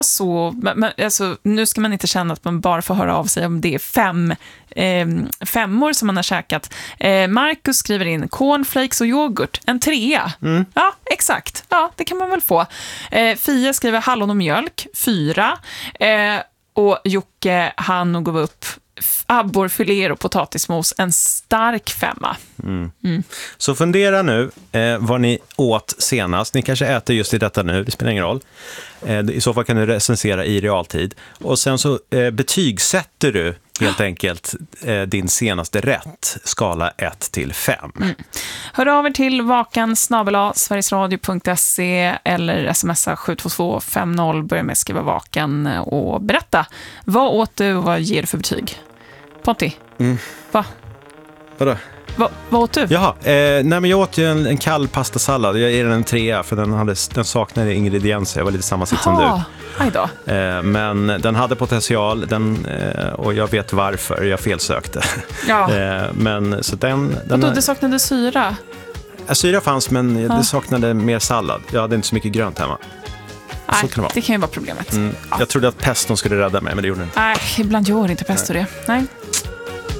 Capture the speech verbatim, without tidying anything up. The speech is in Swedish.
så, men, alltså, nu ska man inte känna att man bara får höra av sig om det är fem eh, femmor som man har käkat. Eh, Marcus skriver in cornflakes och yoghurt, en trea. Mm. Ja, exakt. Ja, det kan man väl få. Eh, Fia skriver hallon och mjölk, fyra. Eh, och Jocke, han gav upp abborrfiléer och potatismos, en stark femma. Mm. Mm. Så fundera nu eh, vad ni åt senast. Ni kanske äter just i detta nu, det spelar ingen roll. Eh, I så fall kan du recensera i realtid. Och sen så eh, betygsätter du helt enkelt eh, din senaste rätt, skala ett till fem. Mm. Hör av er till vakan snabel-a sverigesradio punkt se eller smsa sju två två fem noll, börja med att skriva vakan och berätta. Vad åt du och vad ger du för betyg? Ponti, mm. va? Vadå? Va, vad åt du? Jaha, eh, nej men jag åt ju en, en kall pastasallad. Jag ger den en trea för den, hade, den saknade ingredienser. Jag var lite samma sitt som du. Aj då. Eh, men den hade potential den, eh, och jag vet varför jag felsökte. Ja. eh, men så den... den och då, det saknade syra? Ja, syra fanns, men ja. Det saknade mer sallad. Jag hade inte så mycket grönt hemma. Nej, kan det, det kan ju vara problemet. Mm. Ja. Jag trodde att peston skulle rädda mig, men det gjorde den inte. Nej, ibland gör inte pesto det. Nej.